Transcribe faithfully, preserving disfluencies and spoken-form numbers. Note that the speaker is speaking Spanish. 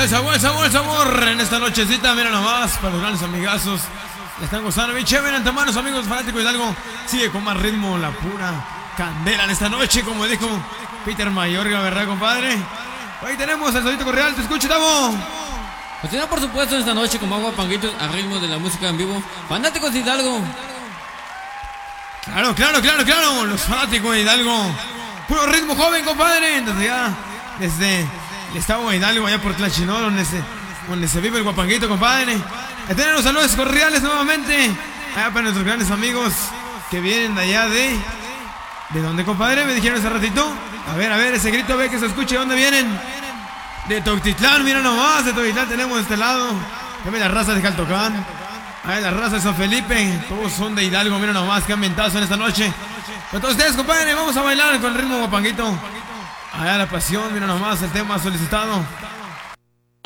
está el sabor, el sabor, el sabor en esta nochecita, mira nomás, para los grandes amigazos. Le están gozando bien chévere, antemanos, amigos fanáticos de Hidalgo. Sigue con más ritmo, la pura candela en esta noche, como dijo Peter Mayorga, ¿verdad, compadre? Ahí tenemos al Solito Correal, te escucho, Tamo. Continúa, por supuesto, esta noche con Agua Panguitos a ritmo de la música en vivo. Fanáticos de Hidalgo. Claro, claro, claro, claro, los fanáticos de Hidalgo. Puro ritmo joven, compadre. Desde ya, desde el estado de Hidalgo, allá por Tlachinol, donde se, donde se vive el guapanguito, compadre. Ahí tenemos los saludos cordiales nuevamente. Allá para nuestros grandes amigos que vienen de allá de... ¿De dónde, compadre? Me dijeron hace ratito. A ver, a ver, ese grito, a ver que se escuche. ¿De dónde vienen? De Toctitlán, mira nomás. De Toctitlán tenemos de este lado. Dame la raza de Caltocán. Ahí la raza de San Felipe. Todos son de Hidalgo, mira nomás. Qué ambientazo en esta noche. Con todos ustedes, compadre, vamos a bailar con el ritmo guapanguito. Allá la pasión, mira nomás el tema solicitado.